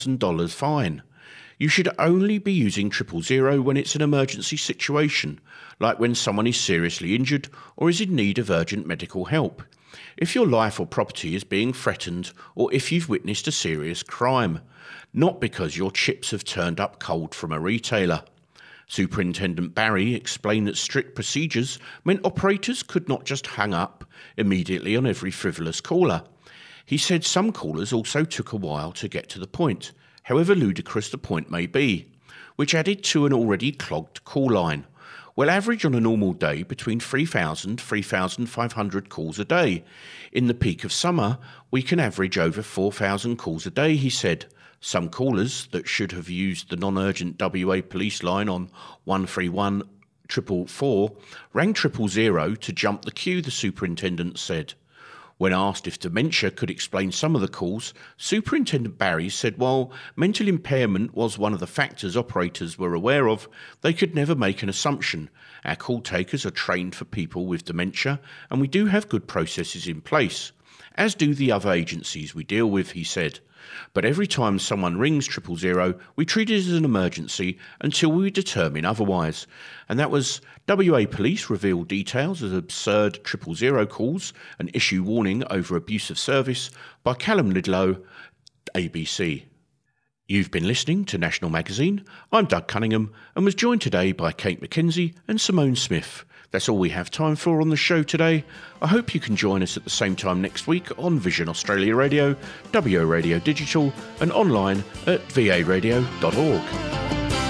$1,000 fine. You should only be using 000 when it's an emergency situation, like when someone is seriously injured or is in need of urgent medical help, if your life or property is being threatened, or if you've witnessed a serious crime, not because your chips have turned up cold from a retailer. Superintendent Barry explained that strict procedures meant operators could not just hang up immediately on every frivolous caller. He said some callers also took a while to get to the point, however ludicrous the point may be, which added to an already clogged call line. We'll average on a normal day between 3,000 to 3,500 calls a day. In the peak of summer, we can average over 4,000 calls a day, he said. Some callers that should have used the non-urgent WA police line on 131 444 rang 000 to jump the queue, the superintendent said. When asked if dementia could explain some of the calls, Superintendent Barry said while mental impairment was one of the factors operators were aware of, they could never make an assumption. Our call takers are trained for people with dementia, and we do have good processes in place, as do the other agencies we deal with, he said. But every time someone rings 000, we treat it as an emergency until we determine otherwise. And that was WA Police reveal details of absurd 000 calls and issue warning over abuse of service by Callum Lidlow, ABC. You've been listening to National Magazine. I'm Doug Cunningham and was joined today by Kate McKenzie and Simone Smith. That's all we have time for on the show today. I hope you can join us at the same time next week on Vision Australia Radio, WA Radio Digital and online at varadio.org.